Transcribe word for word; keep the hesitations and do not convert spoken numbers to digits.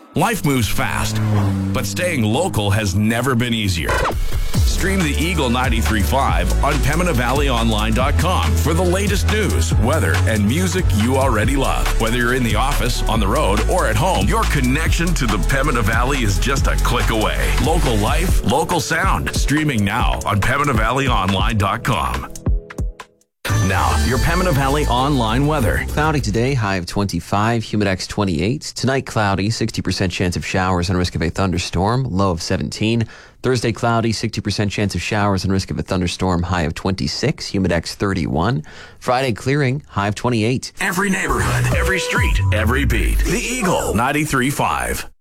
Life moves fast, but staying local has never been easier. Stream the Eagle ninety-three point five on Pembina Valley Online dot com for the latest news, weather, and music you already love. Whether you're in the office, on the road, or at home, your connection to the Pembina Valley is just a click away. Local life, local sound. Streaming now on Pembina Valley Online dot com. Now, your Pembina Valley online weather. Cloudy today, high of twenty-five, Humidex twenty-eight. Tonight, cloudy, sixty percent chance of showers and risk of a thunderstorm, low of seventeen. Thursday, cloudy, sixty percent chance of showers and risk of a thunderstorm, high of twenty-six, Humidex thirty-one. Friday, clearing, high of twenty-eight. Every neighborhood, every street, every beat. The Eagle ninety-three point five.